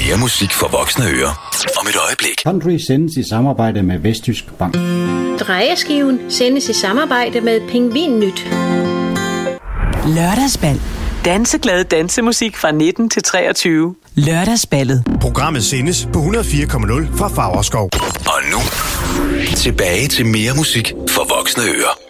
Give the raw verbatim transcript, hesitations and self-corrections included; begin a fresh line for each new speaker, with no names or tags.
Mere musik for voksne ører. Om et øjeblik.
Country sendes i samarbejde med Vestjysk Bank.
Drejeskiven sendes i samarbejde med Pingvinnyt.
Lørdagsbal.
Danseglad dansemusik fra nitten til treogtyve.
Lørdagsballet.
Programmet sendes på hundrede og fire komma nul fra Favrskov.
Og nu, tilbage til mere musik for voksne ører.